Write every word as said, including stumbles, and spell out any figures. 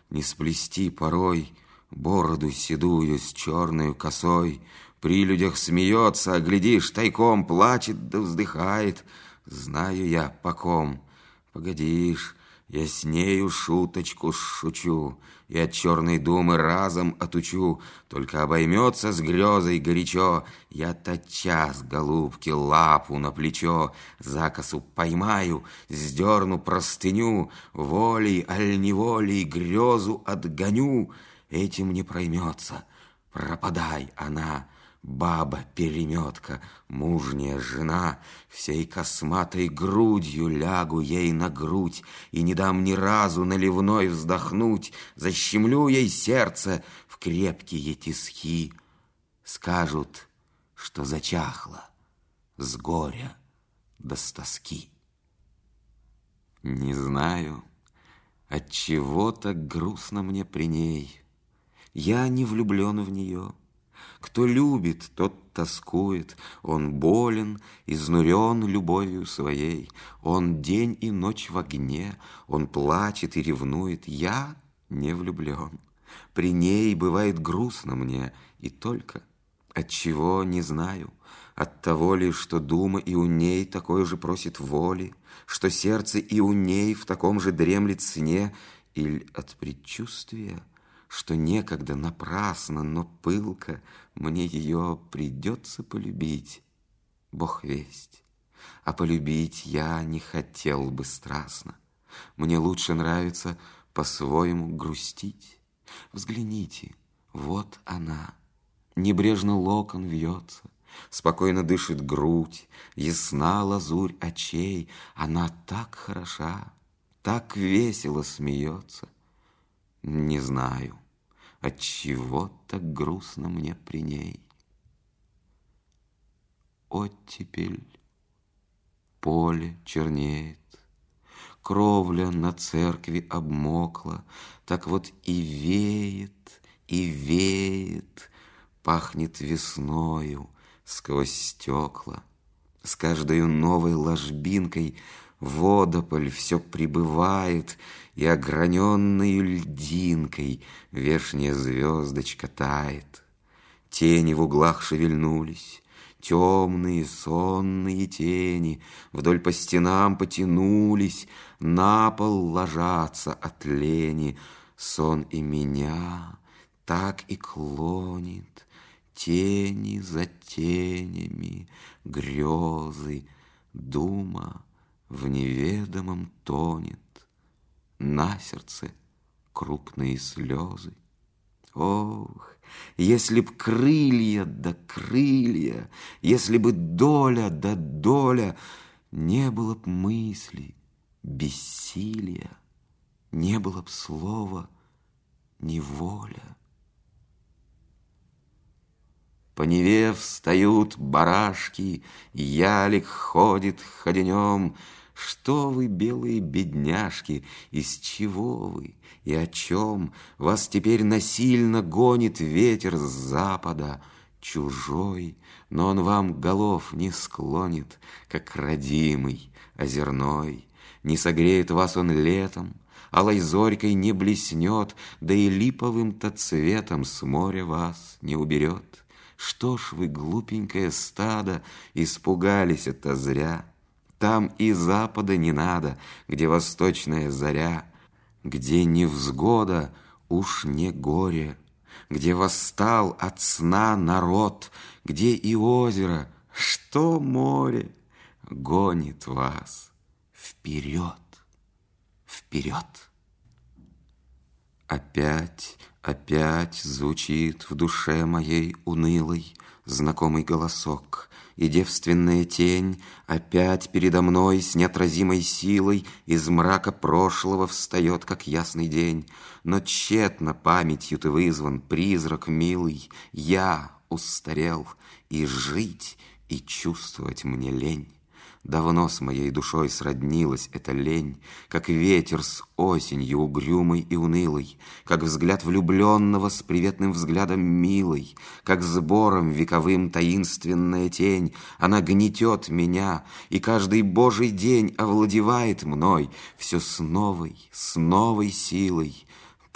Не сплести порой бороду седую с черной косой. При людях смеется, а глядишь, тайком плачет да вздыхает. Знаю я по ком. Погодишь, я с нею шуточку шучу и от черной думы разом отучу. Только обоймется с грезой горячо, я тотчас, голубки, лапу на плечо, закосу поймаю, сдерну простыню, волей, аль неволей грезу отгоню. Этим не проймется, пропадай она, баба-переметка, мужняя жена. Всей косматой грудью лягу ей на грудь и не дам ни разу наливной вздохнуть. Защемлю ей сердце в крепкие тиски. Скажут, что зачахло с горя да с тоски. Не знаю, отчего так грустно мне при ней. Я не влюблен в нее. Кто любит, тот тоскует. Он болен, изнурен любовью своей. Он день и ночь в огне. Он плачет и ревнует. Я не влюблен. При ней бывает грустно мне. И только отчего не знаю. От того ли, что дума и у ней такой же просит воли, что сердце и у ней в таком же дремлет сне, или от предчувствия, что некогда напрасно, но пылко мне ее придется полюбить. Бог весть, а полюбить я не хотел бы страстно. Мне лучше нравится по-своему грустить. Взгляните, вот она, небрежно локон вьется, спокойно дышит грудь, ясна лазурь очей. Она так хороша, так весело смеется. Не знаю, отчего так грустно мне при ней. Оттепель, поле чернеет, кровля на церкви обмокла, так вот и веет, и веет, пахнет весною сквозь стекла. С каждой новой ложбинкой водополь все прибывает, и ограненной льдинкой вешняя звездочка тает. Тени в углах шевельнулись, темные сонные тени вдоль по стенам потянулись, на пол ложатся от лени. Сон и меня так и клонит, тени за тенями, грезы, дума в неведомом тонет. На сердце крупные слезы. Ох, если б крылья да крылья, если бы доля да доля, не было б мысли, бессилия, не было б слова неволя. По Неве встают барашки, ялик ходит ходенем. Что вы, белые бедняжки, из чего вы и о чем? Вас теперь насильно гонит ветер с запада, чужой, но он вам голов не склонит, как родимый, озерной. Не согреет вас он летом, алой зорькой не блеснет, да и липовым-то цветом с моря вас не уберет. Что ж вы, глупенькое стадо, испугались это зря? Там и запада не надо, где восточная заря, где невзгода, уж не горе, где восстал от сна народ, где и озеро, что море, гонит вас вперед, вперед. Опять, опять звучит в душе моей унылой знакомый голосок, и девственная тень опять передо мной с неотразимой силой из мрака прошлого встает, как ясный день. Но тщетно памятью ты вызван, призрак милый. Я устарел, и жить, и чувствовать мне лень. Давно с моей душой сроднилась эта лень, как ветер с осенью угрюмой и унылой, как взгляд влюбленного с приветным взглядом милой, как сбором вековым таинственная тень. Она гнетет меня, и каждый божий день овладевает мной все с новой, с новой силой.